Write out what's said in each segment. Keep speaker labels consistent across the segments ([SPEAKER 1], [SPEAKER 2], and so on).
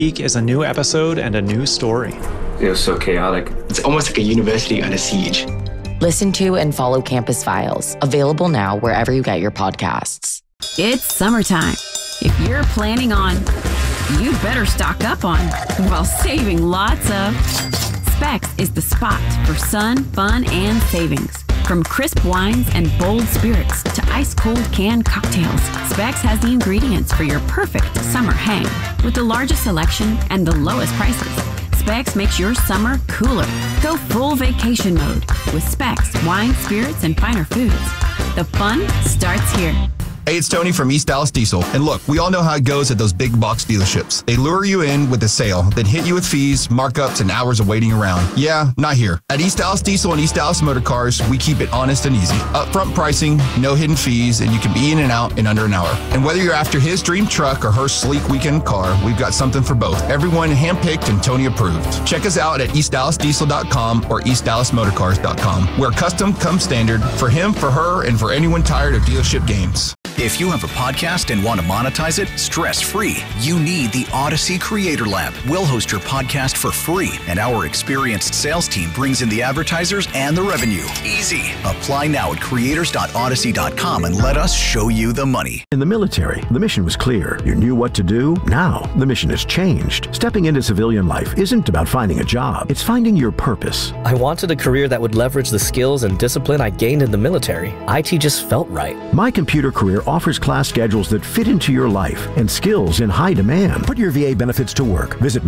[SPEAKER 1] Week is a new episode and a new story.
[SPEAKER 2] It was so chaotic. It's almost like a university under siege.
[SPEAKER 3] Listen to and follow Campus Files, available now wherever you get your podcasts.
[SPEAKER 4] It's summertime. If you're planning on, you better stock up on while saving lots of. Specs is the spot for sun, fun, and savings. From crisp wines and bold spirits to ice-cold canned cocktails, Specs has the ingredients for your perfect summer hang. With the largest selection and the lowest prices, Specs makes your summer cooler. Go full vacation mode with Specs wine, spirits, and finer foods. The fun starts here.
[SPEAKER 5] Hey, it's Tony from East Dallas Diesel. And look, we all know how it goes at those big box dealerships. They lure you in with a sale, then hit you with fees, markups, and hours of waiting around. Yeah, not here. At East Dallas Diesel and East Dallas Motor Cars, we keep it honest and easy. Upfront pricing, no hidden fees, and you can be in and out in under an hour. And whether you're after his dream truck or her sleek weekend car, we've got something for both. Everyone handpicked and Tony approved. Check us out at EastDallasDiesel.com or EastDallasMotorcars.com, where custom comes standard for him, for her, and for anyone tired of dealership games.
[SPEAKER 6] If you have a podcast and want to monetize it stress-free, you need the Odyssey Creator Lab. We'll host your podcast for free, and our experienced sales team brings in the advertisers and the revenue. Easy. Apply now at creators.odyssey.com and let us show you the money.
[SPEAKER 7] In the military, the mission was clear. You knew what to do. Now, the mission has changed. Stepping into civilian life isn't about finding a job. It's finding your purpose.
[SPEAKER 8] I wanted a career that would leverage the skills and discipline I gained in the military. IT just felt right.
[SPEAKER 7] My Computer Career offers class schedules that fit into your life and skills in high demand. Put your VA benefits to work. Visit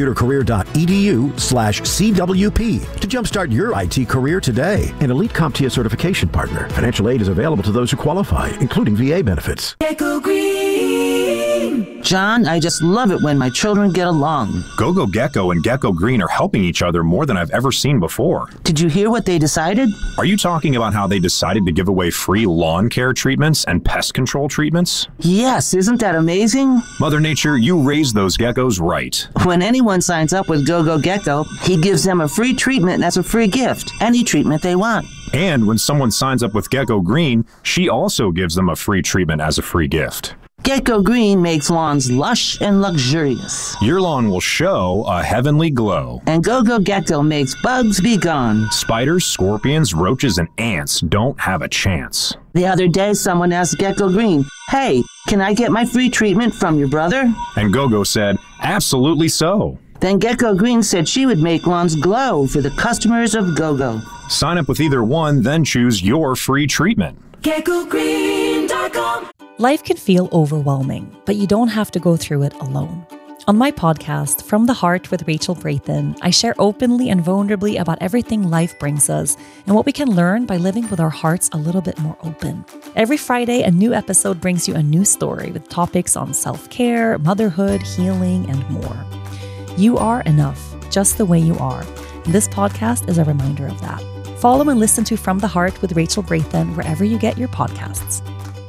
[SPEAKER 7] mycomputercareer.edu/CWP to jumpstart your IT career today. An elite CompTIA certification partner. Financial aid is available to those who qualify, including VA benefits.
[SPEAKER 9] Gecko Green. John, I just love it when my children get along.
[SPEAKER 10] GoGo Gecko and Gecko Green are helping each other more than I've ever seen before.
[SPEAKER 9] Did you hear what they decided?
[SPEAKER 10] Are you talking about how they decided to give away free lawn care treatments and pest control treatments?
[SPEAKER 9] Yes, isn't that amazing?
[SPEAKER 10] Mother Nature, you raised those geckos right.
[SPEAKER 9] When anyone signs up with GoGo Gecko, he gives them a free treatment as a free gift. Any treatment they want.
[SPEAKER 10] And when someone signs up with Gecko Green, she also gives them a free treatment as a free gift.
[SPEAKER 9] Gecko Green makes lawns lush and luxurious.
[SPEAKER 10] Your lawn will show a heavenly glow.
[SPEAKER 9] And GoGo Gecko makes bugs be gone.
[SPEAKER 10] Spiders, scorpions, roaches, and ants don't have a chance.
[SPEAKER 9] The other day, someone asked Gecko Green, "Hey, can I get my free treatment from your brother?"
[SPEAKER 10] And GoGo said, "Absolutely so."
[SPEAKER 9] Then Gecko Green said she would make lawns glow for the customers of GoGo.
[SPEAKER 10] Sign up with either one, then choose your free treatment.
[SPEAKER 11] GeckoGreen.com. Life can feel overwhelming, but you don't have to go through it alone. On my podcast, From the Heart with Rachel Brayton, I share openly and vulnerably about everything life brings us and what we can learn by living with our hearts a little bit more open. Every Friday, a new episode brings you a new story with topics on self-care, motherhood, healing, and more. You are enough, just the way you are. And this podcast is a reminder of that. Follow and listen to From the Heart with Rachel Brayton wherever you get your podcasts.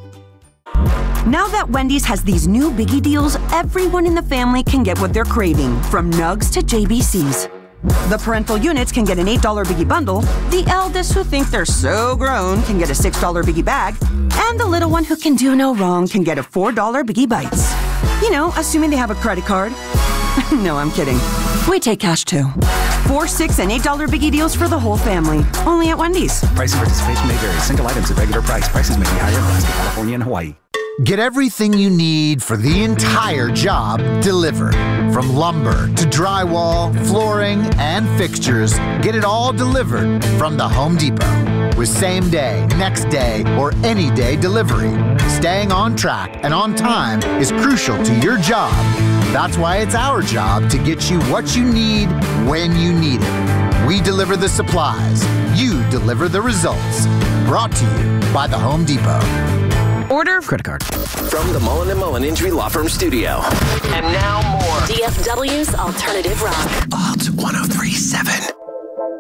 [SPEAKER 12] Now that Wendy's has these new biggie deals, everyone in the family can get what they're craving, from nugs to JBCs. The parental units can get an $8 biggie bundle, the eldest who think they're so grown can get a $6 biggie bag, and the little one who can do no wrong can get a $4 biggie bites. You know, assuming they have a credit card. No, I'm kidding. We take cash too. $4, $6, and $8 biggie deals for the whole family. Only at Wendy's.
[SPEAKER 13] Price and participation may vary. Single items at regular price. Prices may be higher in Alaska, California, and Hawaii.
[SPEAKER 14] Get everything you need for the entire job delivered. From lumber to drywall, flooring, and fixtures, get it all delivered from the Home Depot. With same day, next day, or any day delivery, staying on track and on time is crucial to your job. That's why it's our job to get you what you need when you need it. We deliver the supplies. You deliver the results. Brought to you by the Home Depot.
[SPEAKER 13] Order credit card.
[SPEAKER 15] From the Mullen & Mullen Injury Law Firm studio. And now more.
[SPEAKER 16] DFW's Alternative Rock.
[SPEAKER 15] Alt 103.7.